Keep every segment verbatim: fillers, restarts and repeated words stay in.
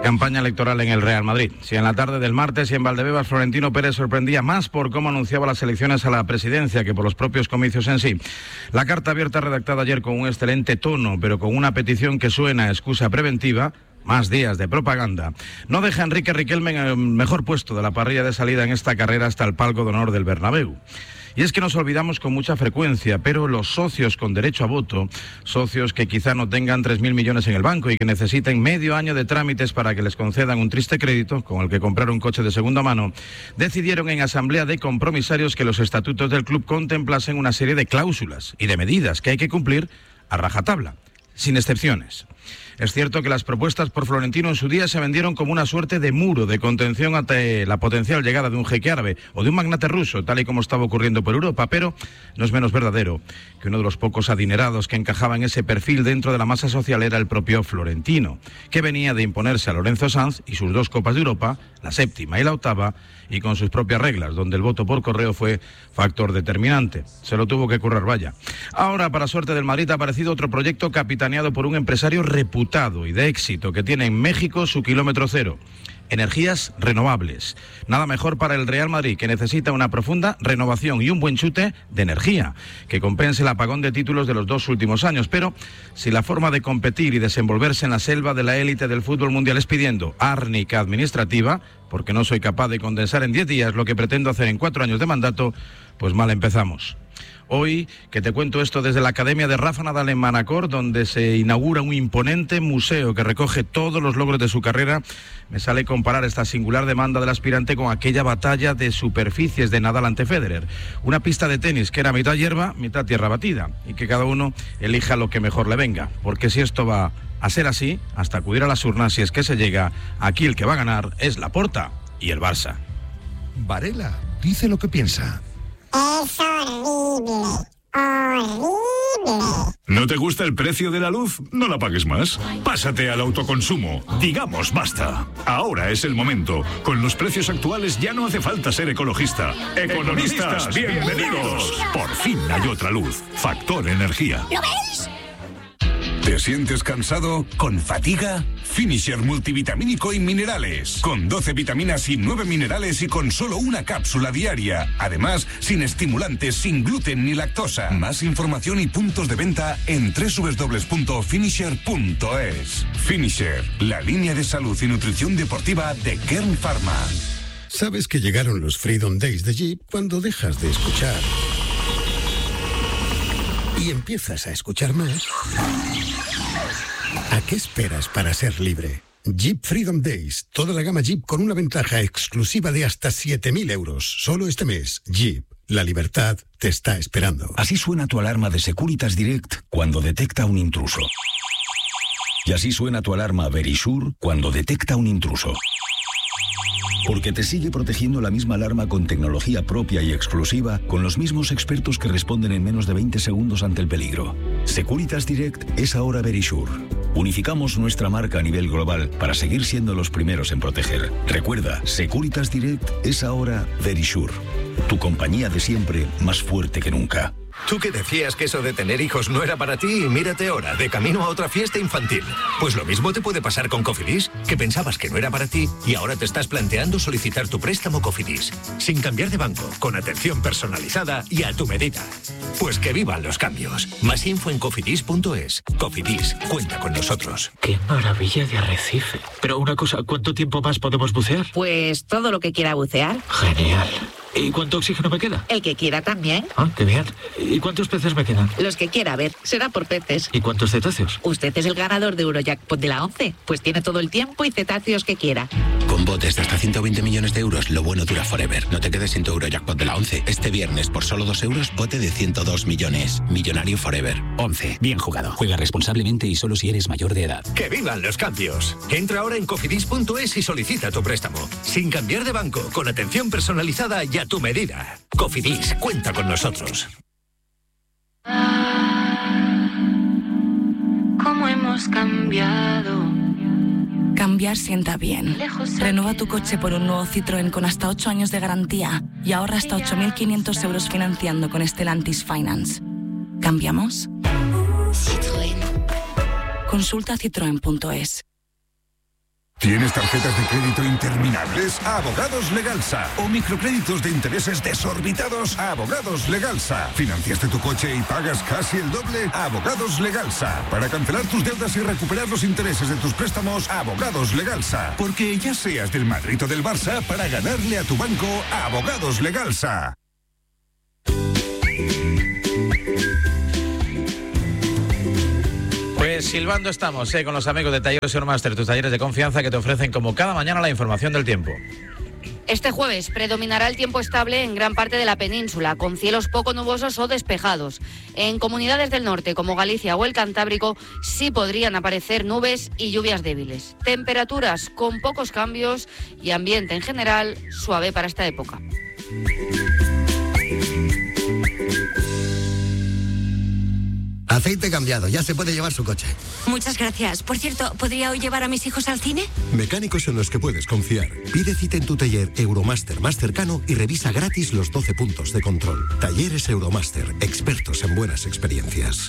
Campaña electoral en el Real Madrid. Si en la tarde del martes y en Valdebebas Florentino Pérez sorprendía más por cómo anunciaba las elecciones a la presidencia que por los propios comicios en sí. La carta abierta redactada ayer con un excelente tono, pero con una petición que suena a excusa preventiva, más días de propaganda, no deja a Enrique Riquelme en el mejor puesto de la parrilla de salida en esta carrera hasta el palco de honor del Bernabéu. Y es que nos olvidamos con mucha frecuencia, pero los socios con derecho a voto, socios que quizá no tengan tres mil millones en el banco y que necesiten medio año de trámites para que les concedan un triste crédito con el que comprar un coche de segunda mano, decidieron en asamblea de compromisarios que los estatutos del club contemplasen una serie de cláusulas y de medidas que hay que cumplir a rajatabla, sin excepciones. Es cierto que las propuestas por Florentino en su día se vendieron como una suerte de muro de contención ante la potencial llegada de un jeque árabe o de un magnate ruso, tal y como estaba ocurriendo por Europa, pero no es menos verdadero que uno de los pocos adinerados que encajaba en ese perfil dentro de la masa social era el propio Florentino, que venía de imponerse a Lorenzo Sanz y sus dos Copas de Europa, la séptima y la octava, y con sus propias reglas, donde el voto por correo fue factor determinante. Se lo tuvo que currar, vaya. Ahora, para suerte del Madrid, ha aparecido otro proyecto capitaneado por un empresario reputado y de éxito que tiene en México su kilómetro cero. Energías renovables. Nada mejor para el Real Madrid, que necesita una profunda renovación y un buen chute de energía, que compense el apagón de títulos de los dos últimos años. Pero si la forma de competir y desenvolverse en la selva de la élite del fútbol mundial es pidiendo árnica administrativa, porque no soy capaz de condensar en diez días lo que pretendo hacer en cuatro años de mandato, pues mal empezamos. Hoy, que te cuento esto desde la Academia de Rafa Nadal en Manacor, donde se inaugura un imponente museo que recoge todos los logros de su carrera, me sale comparar esta singular demanda del aspirante con aquella batalla de superficies de Nadal ante Federer. Una pista de tenis que era mitad hierba, mitad tierra batida, y que cada uno elija lo que mejor le venga. Porque si esto va a ser así, hasta acudir a las urnas, si es que se llega, aquí el que va a ganar es Laporta y el Barça. Varela dice lo que piensa. Es horrible, horrible. ¿No te gusta el precio de la luz? No la pagues más. Pásate al autoconsumo. Digamos basta. Ahora es el momento. Con los precios actuales ya no hace falta ser ecologista. Economistas, bienvenidos. Por fin hay otra luz. Factor Energía. ¿Lo veis? ¿Te sientes cansado? ¿Con fatiga? Finisher multivitamínico y minerales. Con doce vitaminas y nueve minerales y con solo una cápsula diaria. Además, sin estimulantes, sin gluten ni lactosa. Más información y puntos de venta en doble u doble u doble u punto finisher punto es. Finisher, la línea de salud y nutrición deportiva de Kern Pharma. ¿Sabes que llegaron los Freedom Days de Jeep cuando dejas de escuchar y empiezas a escuchar más? ¿A qué esperas para ser libre? Jeep Freedom Days. Toda la gama Jeep con una ventaja exclusiva de hasta siete mil euros. Solo este mes. Jeep. La libertad te está esperando. Así suena tu alarma de Securitas Direct cuando detecta un intruso. Y así suena tu alarma Verisure cuando detecta un intruso. Porque te sigue protegiendo la misma alarma con tecnología propia y exclusiva, con los mismos expertos que responden en menos de veinte segundos ante el peligro. Securitas Direct es ahora Verisure. Unificamos nuestra marca a nivel global para seguir siendo los primeros en proteger. Recuerda, Securitas Direct es ahora Verisure. Tu compañía de siempre, más fuerte que nunca. Tú que decías que eso de tener hijos no era para ti y mírate ahora, de camino a otra fiesta infantil. Pues lo mismo te puede pasar con Cofidis, que pensabas que no era para ti y ahora te estás planteando solicitar tu préstamo Cofidis. Sin cambiar de banco, con atención personalizada y a tu medida. Pues que vivan los cambios. Más info en cofidis punto es. Cofidis, cuenta con nosotros. ¡Qué maravilla de arrecife! Pero una cosa, ¿cuánto tiempo más podemos bucear? Pues todo lo que quiera bucear. Genial. ¿Y cuánto oxígeno me queda? El que quiera también. Ah, qué bien. ¿Y cuántos peces me quedan? Los que quiera, a ver, será por peces. ¿Y cuántos cetáceos? Usted es el ganador de Eurojackpot de la once, pues tiene todo el tiempo y cetáceos que quiera. Con botes de hasta ciento veinte millones de euros, lo bueno dura forever. No te quedes sin tu Eurojackpot de la once. Este viernes, por solo dos euros, bote de ciento dos millones. Millonario forever. once. Bien jugado. Juega responsablemente y solo si eres mayor de edad. ¡Que vivan los cambios! Entra ahora en cofidis punto es y solicita tu préstamo. Sin cambiar de banco, con atención personalizada y a tu medida. Cofidis, cuenta con nosotros. ¿Cómo hemos cambiado? Cambiar sienta bien. Renueva tu coche por un nuevo Citroën con hasta ocho años de garantía y ahorra hasta ocho mil quinientos euros financiando con Stellantis Finance. ¿Cambiamos? Citroën. Consulta citroen punto es. ¿Tienes tarjetas de crédito interminables? Abogados Legalsa. ¿O microcréditos de intereses desorbitados? Abogados Legalsa. ¿Financiaste tu coche y pagas casi el doble? Abogados Legalsa. Para cancelar tus deudas y recuperar los intereses de tus préstamos, Abogados Legalsa. Porque ya seas del Madrid o del Barça, para ganarle a tu banco, Abogados Legalsa. Pues silbando estamos, ¿eh? Con los amigos de Talleres Euromaster, tus talleres de confianza que te ofrecen como cada mañana la información del tiempo. Este jueves predominará el tiempo estable en gran parte de la península, con cielos poco nubosos o despejados. En comunidades del norte, como Galicia o el Cantábrico, sí podrían aparecer nubes y lluvias débiles. Temperaturas con pocos cambios y ambiente en general suave para esta época. Aceite cambiado, ya se puede llevar su coche. Muchas gracias. Por cierto, ¿podría hoy llevar a mis hijos al cine? Mecánicos en los que puedes confiar. Pide cita en tu taller Euromaster más cercano y revisa gratis los doce puntos de control. Talleres Euromaster, expertos en buenas experiencias.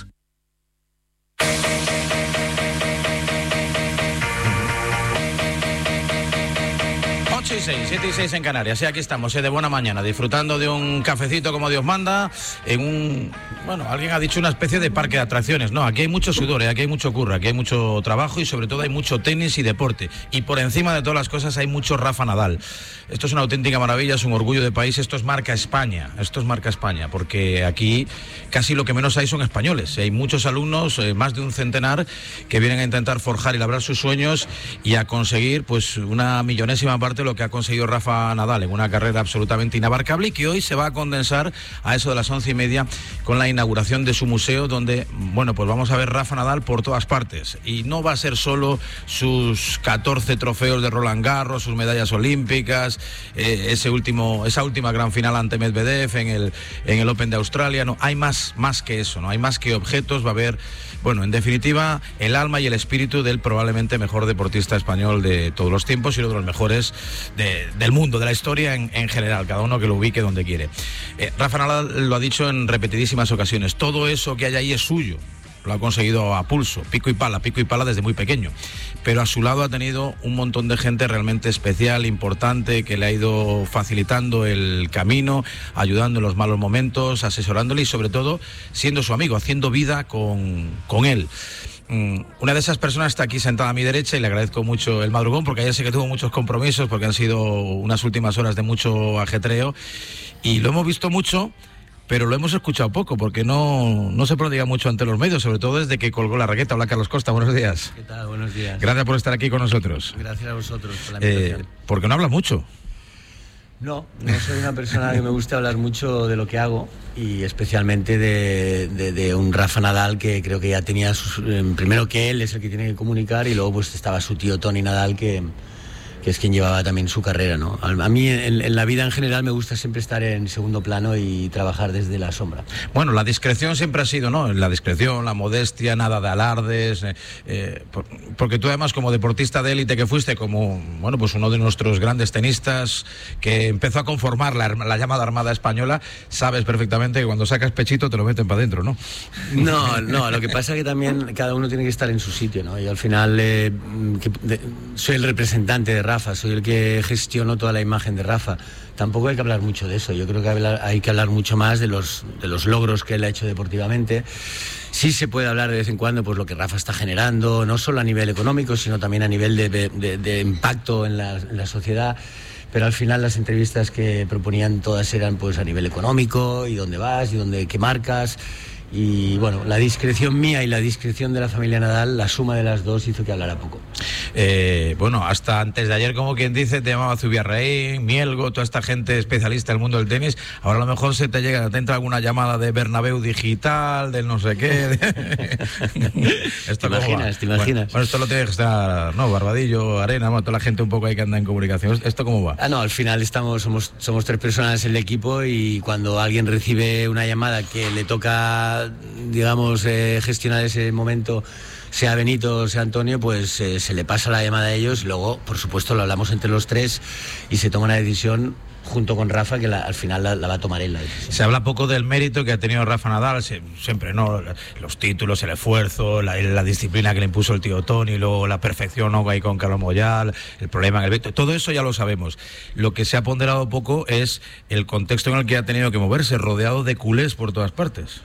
ocho y seis, siete y seis en Canarias. Sí, aquí estamos, ¿eh? De buena mañana, disfrutando de un cafecito como Dios manda, en un, bueno, alguien ha dicho una especie de parque de atracciones. No, aquí hay mucho sudor, ¿eh? Aquí hay mucho curro, aquí hay mucho trabajo y sobre todo hay mucho tenis y deporte. Y por encima de todas las cosas hay mucho Rafa Nadal. Esto es una auténtica maravilla, es un orgullo de país, esto es marca España, esto es marca España, porque aquí casi lo que menos hay son españoles. Hay muchos alumnos, eh, más de un centenar, que vienen a intentar forjar y labrar sus sueños y a conseguir pues una millonésima parte de lo que ha conseguido Rafa Nadal en una carrera absolutamente inabarcable y que hoy se va a condensar a eso de las once y media con la inauguración de su museo, donde, bueno, pues vamos a ver Rafa Nadal por todas partes. Y no va a ser solo sus catorce trofeos de Roland Garros, sus medallas olímpicas, eh, ese último, esa última gran final ante Medvedev en el, en el Open de Australia. No, hay más, más que eso, ¿no? Hay más que objetos, va a haber, bueno, en definitiva, el alma y el espíritu del probablemente mejor deportista español de todos los tiempos y uno de los mejores De, del mundo, de la historia en, en general, cada uno que lo ubique donde quiere. Eh, Rafa Nadal lo ha dicho en repetidísimas ocasiones, todo eso que hay ahí es suyo, lo ha conseguido a pulso, pico y pala, pico y pala desde muy pequeño, pero a su lado ha tenido un montón de gente realmente especial, importante, que le ha ido facilitando el camino, ayudando en los malos momentos, asesorándole y sobre todo siendo su amigo, haciendo vida con, con él. Una de esas personas está aquí sentada a mi derecha y le agradezco mucho el madrugón porque ayer sé que tuvo muchos compromisos porque han sido unas últimas horas de mucho ajetreo y lo hemos visto mucho, pero lo hemos escuchado poco porque no, no se prodiga mucho ante los medios, sobre todo desde que colgó la raqueta. Hola, Carlos Costa, buenos días. ¿Qué tal? Buenos días. Gracias por estar aquí con nosotros. Gracias a vosotros por la invitación. Eh, porque no habla mucho. No, no soy una persona que me gusta hablar mucho de lo que hago y especialmente de, de, de un Rafa Nadal que creo que ya tenía, sus, primero que él es el que tiene que comunicar y luego pues estaba su tío Tony Nadal que, que es quien llevaba también su carrera, ¿no? A, a mí en, en la vida en general me gusta siempre estar en segundo plano y trabajar desde la sombra. Bueno, la discreción siempre ha sido, ¿no? La discreción, la modestia, nada de alardes, eh, eh, por, porque tú además como deportista de élite que fuiste, como, bueno, pues uno de nuestros grandes tenistas que empezó a conformar la, la llamada Armada Española, sabes perfectamente que cuando sacas pechito te lo meten para adentro, ¿no? No, no, lo que pasa es que también cada uno tiene que estar en su sitio, ¿no? Y al final eh, que, de, soy el representante de Rafa, soy el que gestiono toda la imagen de Rafa. Tampoco hay que hablar mucho de eso, yo creo que hablar, hay que hablar mucho más de los, de los logros que él ha hecho deportivamente. Sí se puede hablar de vez en cuando pues lo que Rafa está generando, no solo a nivel económico, sino también a nivel de, de, de impacto en la, en la sociedad. Pero al final las entrevistas que proponían todas eran pues a nivel económico, y dónde vas, y dónde, qué marcas. Y bueno, la discreción mía y la discreción de la familia Nadal, la suma de las dos hizo que hablara poco. Eh, bueno, hasta antes de ayer, como quien dice, te llamaba Zubiarraín, Mielgo, toda esta gente especialista del mundo del tenis. Ahora a lo mejor se te llega, te entra alguna llamada de Bernabéu Digital, del no sé qué. De... esto ¿Te imaginas? ¿Te imaginas? Bueno, bueno, esto lo tiene que estar, no, Barbadillo, Arena, bueno, toda la gente un poco ahí que anda en comunicación. ¿Esto cómo va? Ah, no, al final estamos, somos, somos tres personas en el equipo y cuando alguien recibe una llamada que le toca, digamos, eh, gestionar ese momento, sea Benito, sea Antonio, pues eh, se le pasa la llamada a ellos y luego, por supuesto, lo hablamos entre los tres y se toma una decisión junto con Rafa, que la, al final la, la va a tomar él la decisión. Se habla poco del mérito que ha tenido Rafa Nadal, se, siempre, ¿no? Los títulos, el esfuerzo, la, la disciplina que le impuso el tío Tony, luego la perfección, ¿no? Ahí con Carlos Moyal, el problema en el veto, todo eso ya lo sabemos. Lo que se ha ponderado poco es el contexto en el que ha tenido que moverse, rodeado de culés por todas partes.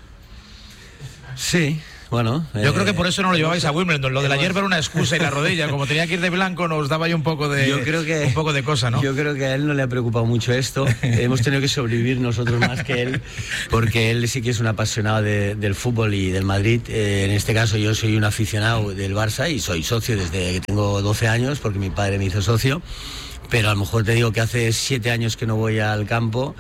Sí. Bueno, yo eh, creo que por eso no lo llevabais a Wimbledon. Lo de la hierba era una excusa y la rodilla, como tenía que ir de blanco, nos daba ahí un poco de yo creo que, un poco de cosa, ¿no? Yo creo que a él no le ha preocupado mucho esto. Hemos tenido que sobrevivir nosotros más que él, porque él sí que es un apasionado de, del fútbol y del Madrid. Eh, en este caso yo soy un aficionado del Barça y soy socio desde que tengo doce años, porque mi padre me hizo socio. Pero a lo mejor te digo que hace siete años que no voy al campo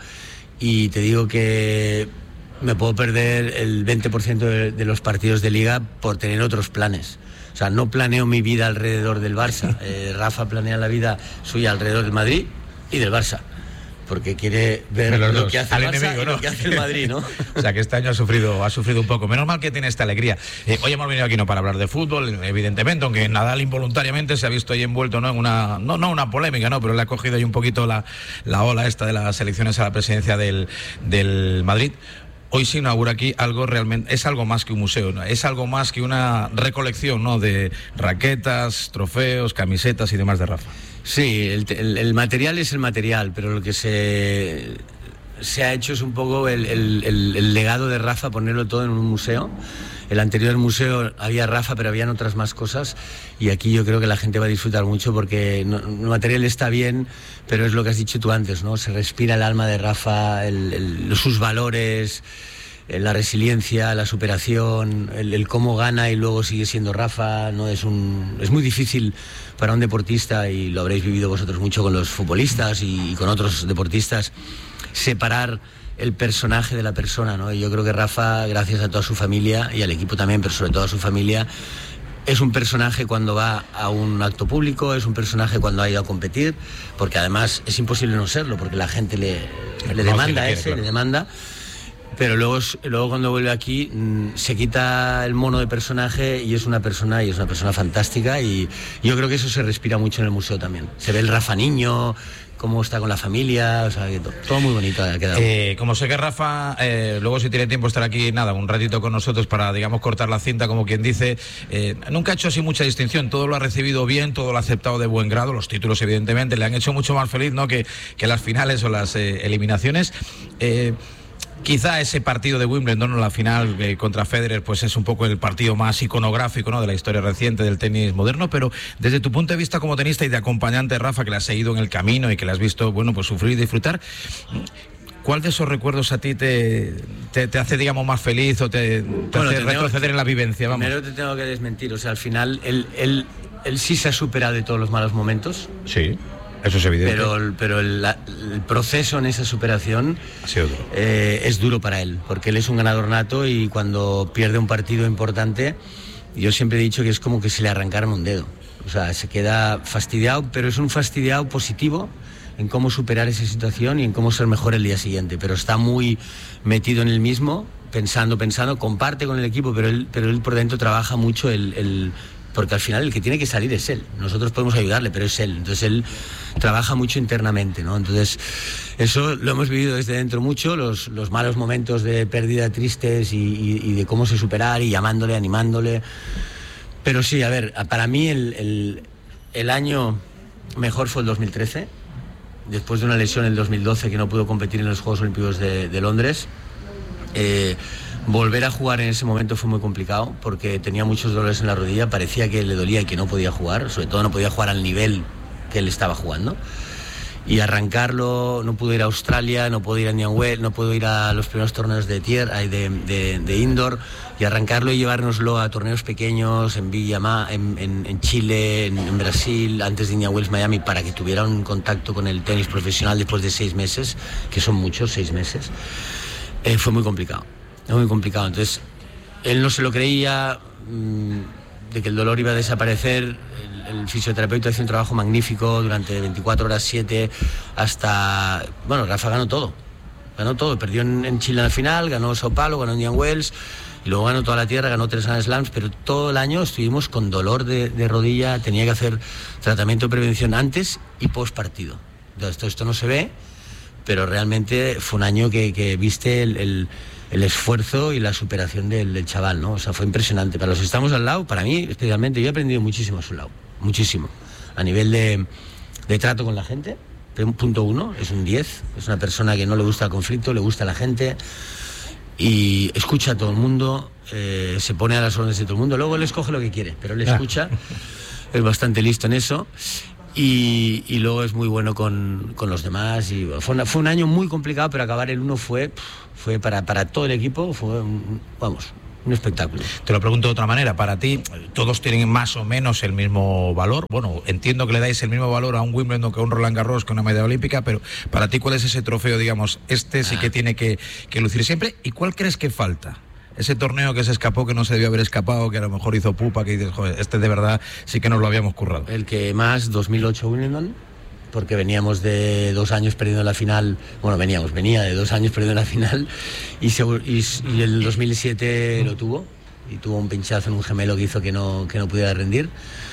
y te digo que me puedo perder el veinte por ciento de, de los partidos de Liga por tener otros planes. O sea, no planeo mi vida alrededor del Barça. Eh, Rafa planea la vida suya alrededor del Madrid y del Barça, porque quiere ver lo dos, que hace el Barça enemigo, ¿no? Y lo que hace el Madrid, ¿no? O sea, que este año ha sufrido, ha sufrido un poco. Menos mal que tiene esta alegría. Eh, hoy hemos venido aquí no para hablar de fútbol, evidentemente, aunque Nadal involuntariamente se ha visto ahí envuelto, ¿no? En una, no, no una polémica, ¿no? Pero le ha cogido ahí un poquito la, la ola esta de las elecciones a la presidencia del, del Madrid. Hoy se inaugura aquí algo realmente, es algo más que un museo, ¿no? Es algo más que una recolección, ¿no? De raquetas, trofeos, camisetas y demás de Rafa. Sí, el, el, el material es el material, pero lo que se, se ha hecho es un poco el, el, el, el legado de Rafa, ponerlo todo en un museo. El anterior museo había Rafa, pero habían otras más cosas, y aquí yo creo que la gente va a disfrutar mucho porque no, el material está bien, pero es lo que has dicho tú antes, ¿no? Se respira el alma de Rafa, el, el, sus valores, la resiliencia, la superación, el, el cómo gana y luego sigue siendo Rafa. No es un, es muy difícil para un deportista, y lo habréis vivido vosotros mucho con los futbolistas y, y con otros deportistas, separar el personaje de la persona, ¿no? Y yo creo que Rafa, gracias a toda su familia y al equipo también, pero sobre todo a su familia, es un personaje cuando va a un acto público, es un personaje cuando ha ido a competir, porque además es imposible no serlo, porque la gente le, le demanda ese, claro. le demanda. Pero luego, luego cuando vuelve aquí mmm, se quita el mono de personaje y es una persona y es una persona fantástica, y yo creo que eso se respira mucho en el museo también. Se ve el Rafa niño, cómo está con la familia, o sea, que todo, todo muy bonito ha quedado. Eh, como sé que Rafa, eh, luego si tiene tiempo estar aquí, nada, un ratito con nosotros para, digamos, cortar la cinta, como quien dice, eh, nunca ha hecho así mucha distinción, todo lo ha recibido bien, todo lo ha aceptado de buen grado, los títulos evidentemente le han hecho mucho más feliz, ¿no? que, que las finales o las eh, eliminaciones. Eh, Quizá ese partido de Wimbledon, la final eh, contra Federer, pues es un poco el partido más iconográfico, ¿no? De la historia reciente del tenis moderno, pero desde tu punto de vista como tenista y de acompañante, Rafa, que le has seguido en el camino y que le has visto, bueno, pues sufrir y disfrutar, ¿cuál de esos recuerdos a ti te, te, te hace, digamos, más feliz o te, te bueno, hace te retroceder tengo, en la vivencia? Vamos. Primero te tengo que desmentir, o sea, al final él, él, él sí se ha superado de todos los malos momentos. Sí. Eso es evidente. Pero, pero el, el proceso en esa superación sí, eh, es duro para él, porque él es un ganador nato y cuando pierde un partido importante, yo siempre he dicho que es como que se le arrancaron un dedo. O sea, se queda fastidiado, pero es un fastidiado positivo en cómo superar esa situación y en cómo ser mejor el día siguiente. Pero está muy metido en el mismo, pensando, pensando, comparte con el equipo, pero él, pero él por dentro trabaja mucho el... el porque al final el que tiene que salir es él. Nosotros podemos ayudarle, pero es él. Entonces él trabaja mucho internamente, ¿no? Entonces eso lo hemos vivido desde dentro mucho, los, los malos momentos de pérdida tristes y, y, y de cómo se superar y llamándole, animándole. Pero sí, a ver, para mí el, el, el año mejor fue el dos mil trece, después de una lesión en el dos mil doce que no pudo competir en los Juegos Olímpicos de, de Londres. Eh, Volver a jugar en ese momento fue muy complicado porque tenía muchos dolores en la rodilla, parecía que le dolía y que no podía jugar, sobre todo no podía jugar al nivel que él estaba jugando. Y arrancarlo, no pudo ir a Australia, no pudo ir a Indian Wells, no pudo ir a los primeros torneos de tierra, de, de, de indoor, y arrancarlo y llevárnoslo a torneos pequeños en Villa, en, en, en Chile, en, en Brasil, antes de Indian Wells, Miami, para que tuviera un contacto con el tenis profesional después de seis meses, que son muchos, seis meses, eh, fue muy complicado. Es muy complicado, entonces él no se lo creía, mmm, de que el dolor iba a desaparecer. El, el fisioterapeuta hizo un trabajo magnífico durante veinticuatro horas, siete, hasta... Bueno, Rafa ganó todo, ganó todo, perdió en, en Chile en la final, ganó Sao Paulo, ganó Indian Wells, y luego ganó toda la tierra, ganó tres Grand Slams, pero todo el año estuvimos con dolor de, de rodilla, tenía que hacer tratamiento de prevención antes y post partido. Entonces, esto, esto no se ve, pero realmente fue un año que, que viste el, el, el esfuerzo y la superación del, del chaval, ¿no? O sea, fue impresionante. Para los que estamos al lado, para mí especialmente, yo he aprendido muchísimo a su lado, muchísimo. A nivel de, de trato con la gente, punto uno, es un diez, es una persona que no le gusta el conflicto, le gusta a la gente y escucha a todo el mundo, eh, se pone a las órdenes de todo el mundo, luego él escoge lo que quiere, pero él escucha, es bastante listo en eso. Y, y luego es muy bueno con, con los demás y fue, una, fue un año muy complicado, pero acabar el uno fue, fue para, para todo el equipo, fue, vamos, un espectáculo. Te lo pregunto de otra manera, para ti, ¿todos tienen más o menos el mismo valor? Bueno, entiendo que le dais el mismo valor a un Wimbledon que a un Roland Garros, que a una medalla olímpica, pero para ti, ¿cuál es ese trofeo, digamos, este sí que tiene que, que lucir siempre? ¿Y cuál crees que falta? Ese torneo que se escapó, que no se debió haber escapado, que a lo mejor hizo pupa, que dices, joder, este de verdad sí que nos lo habíamos currado. El que más, dos mil ocho Wimbledon, porque veníamos de dos años perdiendo la final, bueno, veníamos, venía de dos años perdiendo la final, y, se, y, y el dos mil siete lo tuvo, y tuvo un pinchazo en un gemelo que hizo que no, que no pudiera rendir.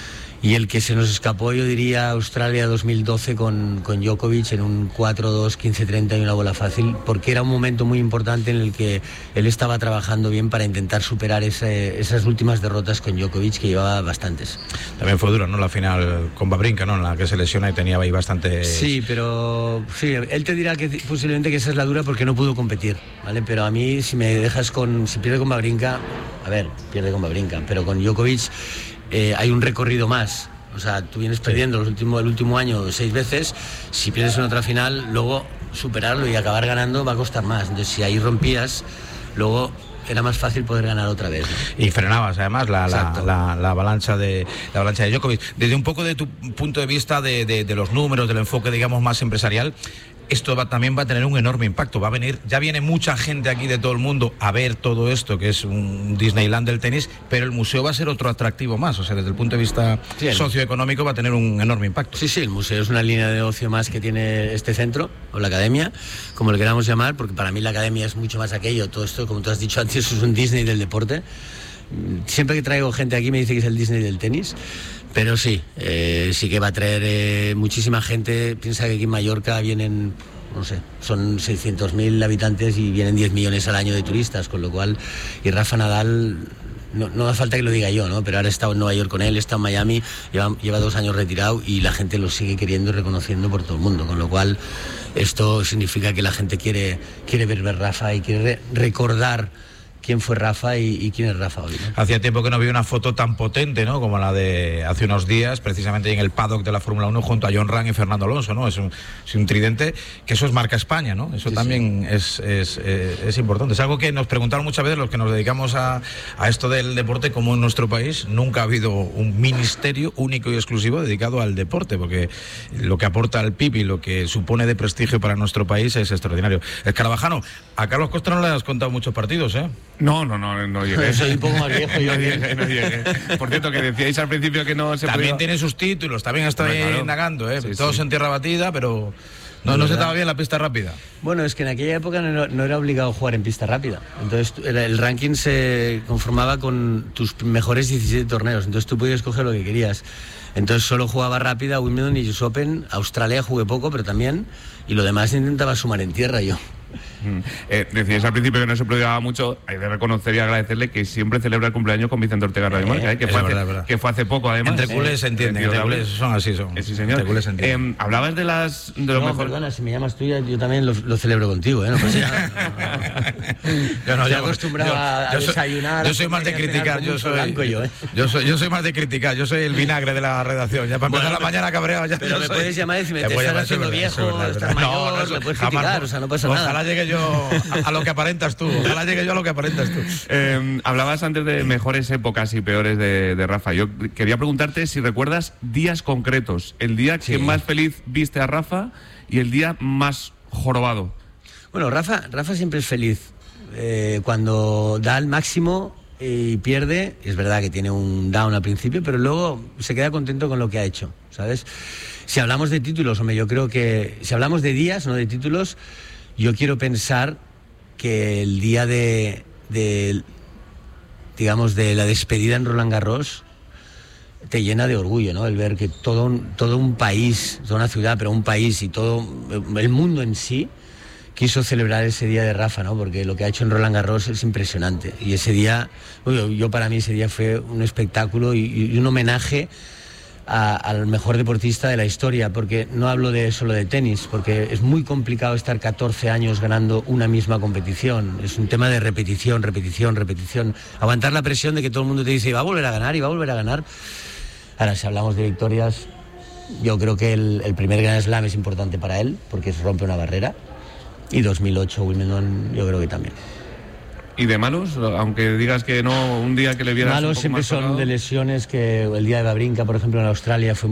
Y el que se nos escapó, yo diría, Australia dos mil doce con, con Djokovic en un cuatro dos, quince treinta y una bola fácil, porque era un momento muy importante en el que él estaba trabajando bien para intentar superar ese, esas últimas derrotas con Djokovic, que llevaba bastantes. También fue duro, ¿no? La final con Wawrinka, ¿no? En la que se lesiona y tenía ahí bastante... Sí, pero sí, él te dirá que posiblemente que esa es la dura porque no pudo competir, ¿vale? Pero a mí, si me dejas con... Si pierde con Wawrinka, a ver, pierde con Wawrinka, pero con Djokovic... Eh, hay un recorrido más, o sea, tú vienes perdiendo los últimos, el último año seis veces, si pierdes en otra final, luego superarlo y acabar ganando va a costar más, entonces si ahí rompías, luego era más fácil poder ganar otra vez, ¿no? Y frenabas además la, la, la, la avalancha de la avalancha de Djokovic. Desde un poco de tu punto de vista de, de, de los números, del enfoque, digamos, más empresarial, esto va, también va a tener un enorme impacto. Va a venir, ya viene mucha gente aquí de todo el mundo a ver todo esto, que es un Disneyland del tenis, pero el museo va a ser otro atractivo más. O sea, desde el punto de vista sí, socioeconómico va a tener un enorme impacto. Sí, sí, el museo es una línea de negocio más que tiene este centro, o la academia, como le queramos llamar, porque para mí la academia es mucho más aquello. Todo esto, como tú has dicho antes, es un Disney del deporte. Siempre que traigo gente aquí me dice que es el Disney del tenis. Pero sí, eh, sí que va a traer eh, muchísima gente. Piensa que aquí en Mallorca vienen, no sé, son seiscientos mil habitantes y vienen diez millones al año de turistas, con lo cual, y Rafa Nadal, no, no da falta que lo diga yo, ¿no? Pero ahora he estado en Nueva York con él, está en Miami, lleva, lleva dos años retirado y la gente lo sigue queriendo y reconociendo por todo el mundo, con lo cual esto significa que la gente quiere, quiere ver, ver Rafa y quiere re- recordar quién fue Rafa y, y quién es Rafa hoy, ¿no? Hacía tiempo que no vi una foto tan potente, ¿no? Como la de hace unos días, precisamente en el paddock de la Fórmula uno junto a John Ram y Fernando Alonso, ¿no? Es un, es un tridente que eso es marca España, ¿no? Eso sí, también sí. Es, es, es, es importante. Es algo que nos preguntaron muchas veces los que nos dedicamos a, a esto del deporte, como en nuestro país nunca ha habido un ministerio único y exclusivo dedicado al deporte, porque lo que aporta al P I B y lo que supone de prestigio para nuestro país es extraordinario. Escarabajano, a Carlos Costa no le has contado muchos partidos, ¿eh? No, no, no, no llegué. Soy un poco más viejo yo. No llegué, no llegué. Por cierto, que decíais al principio que no se También podía... tiene sus títulos, también está Hombre, claro. indagando, ¿eh? Sí, Todos sí. en tierra batida, pero no, no se estaba bien la pista rápida. Bueno, es que en aquella época no, no era obligado jugar en pista rápida. Entonces el, el ranking se conformaba con tus mejores diecisiete torneos. Entonces tú podías coger lo que querías. Entonces solo jugaba rápida, Wimbledon y U S Open. Australia jugué poco, pero también. Y lo demás intentaba sumar en tierra yo. Mm. Eh, decíais al principio que no se prodigaba mucho. Hay de reconocer y agradecerle que siempre celebra el cumpleaños con Vicente Ortega Radiomarca, eh, que, fue verdad, hace, verdad. que fue hace poco además. Entre culés se entiende, entre culés son así son. Eh, sí, señor. Entre culés se entiende. Eh, hablabas de las de los No, mejores. perdona, si me llamas tú, yo también lo, lo celebro contigo, ¿eh? No pasa nada. Yo no, Estoy yo- acostumbrado yo- a yo soy- desayunar. Yo soy más de criticar, yo soy, Blanco yo, ¿eh? yo soy, yo soy más de criticar, yo soy el vinagre de la redacción. Ya para empezar Bueno, la mañana cabreado ya. pero yo me soy- puedes llamar y decirme, Te te puedo estás llamar, eso es haciendo verdad, eso es viejo, verdad, eso es estás verdad. mayor, eso me puedes jamás, criticar, no. o sea, no pasa Ojalá nada. llegue yo a, a lo que aparentas tú, ojalá llegue yo a lo que aparentas tú. Eh, hablabas antes de mejores épocas y peores de, de Rafa. Yo quería preguntarte si recuerdas días concretos. El día Sí. que más feliz viste a Rafa y el día más jorobado. Bueno, Rafa, Rafa siempre es feliz. Eh, cuando da el máximo y pierde, es verdad que tiene un down al principio, pero luego se queda contento con lo que ha hecho, ¿sabes? Si hablamos de títulos, hombre, yo creo que... Si hablamos de días, no de títulos, yo quiero pensar que el día de... de digamos, de la despedida en Roland Garros, te llena de orgullo, ¿no? El ver que todo un, todo un país, toda una ciudad, pero un país y todo el mundo en sí quiso celebrar ese día de Rafa, ¿no? Porque lo que ha hecho en Roland Garros es impresionante. Y ese día, yo, yo para mí ese día fue un espectáculo y, y un homenaje a, al mejor deportista de la historia, porque no hablo de solo de tenis, porque es muy complicado estar catorce años ganando una misma competición. Es un tema de repetición, repetición, repetición. Aguantar la presión de que todo el mundo te dice, va a volver a ganar y va a volver a ganar. Ahora, si hablamos de victorias, yo creo que el, el primer Grand Slam es importante para él, porque rompe una barrera. Y dos mil ocho Wimbledon yo creo que también. ¿Y de malos? Aunque digas que no, un día que le vieras malos un poco siempre más son tocado. De lesiones, que el día de Babrinka, por ejemplo, en Australia fue